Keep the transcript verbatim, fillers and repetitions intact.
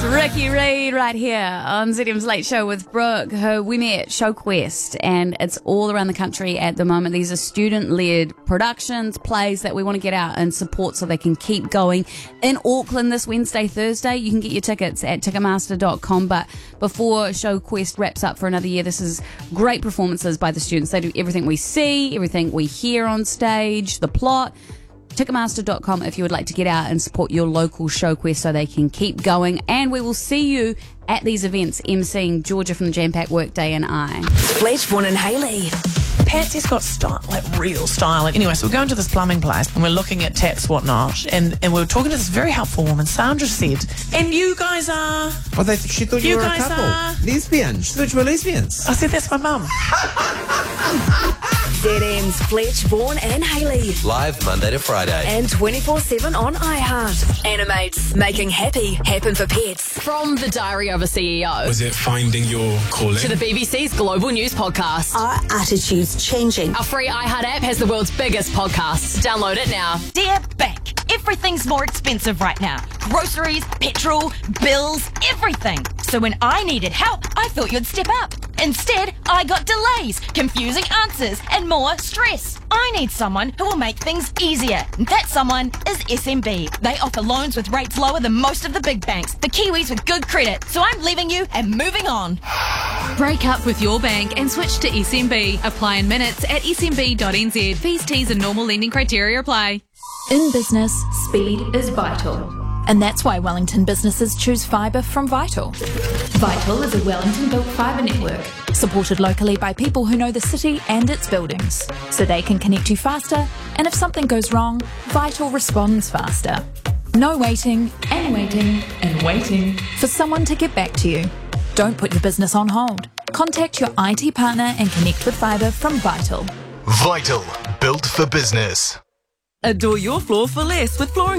Ricky Reed right here on Z M's Late Show with Brooke, who we met ShowQuest, and it's all around the country at the moment. These are student-led productions, plays that we want to get out and support so they can keep going. In Auckland this Wednesday, Thursday, you can get your tickets at ticketmaster dot com, but before ShowQuest wraps up for another year, this is great performances by the students. They do everything we see, everything we hear on stage, the plot. ticketmaster dot com if you would like to get out and support your local ShowQuest so they can keep going. And we will see you at these events emceeing Georgia from the Jam Pack Workday and I. Fletch, Vaughan and Hayley. Patsy's got style, like real style. Anyway, so we're going to this plumbing place and we're looking at taps, whatnot, and, and we were talking to this very helpful woman. Sandra said, and you guys are... Oh, they, she thought you, You were a guys couple. are- Lesbians. She thought you were lesbians. I said, that's my mum. Z M's Fletch, Vaughan and Hayley. Live Monday to Friday. And twenty-four seven on iHeart. Animates, making happy happen for pets. From the Diary of a C E O Was it finding your calling? to the B B C's Global News Podcast. Our attitudes changing. Our free iHeart app has the world's biggest podcasts. Download it now. Dear Bank, everything's more expensive right now. Groceries, petrol, bills, everything. So when I needed help, I thought you'd step up. Instead, I got delays, confusing answers, and more stress. I need someone who will make things easier. And that someone is S M B. They offer loans with rates lower than most of the big banks. The Kiwis with good credit. So I'm leaving you and moving on. Break up with your bank and switch to S M B. Apply in minutes at s m b dot n z. Fees, T's and normal lending criteria apply. In business, speed is vital. And that's why Wellington businesses choose fibre from Vital. Vital is a Wellington-built fibre network, supported locally by people who know the city and its buildings, so they can connect you faster, and if something goes wrong, Vital responds faster. No waiting, and waiting, and waiting for someone to get back to you. Don't put your business on hold. Contact your I T partner and connect with fibre from Vital. Vital, built for business. Adore your floor for less with Flooring